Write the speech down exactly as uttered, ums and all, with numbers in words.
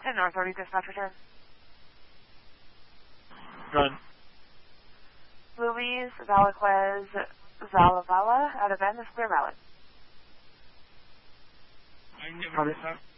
ten North thirty, dispatch return. Run. Luis Valaquez Zalavala out of N, this clear valid. I never